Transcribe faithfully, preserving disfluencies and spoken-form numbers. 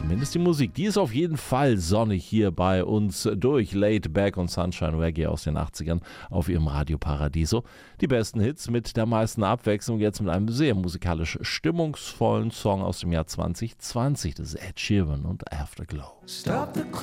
zumindest die Musik. Die ist auf jeden Fall sonnig hier bei uns durch Laid Back und Sunshine Reggae aus den achtzigern auf ihrem Radio Paradiso. Die besten Hits mit der meisten Abwechslung, jetzt mit einem sehr musikalisch stimmungsvollen Song aus dem Jahr zwanzig zwanzig. Das ist Ed Sheeran und Afterglow. Stop the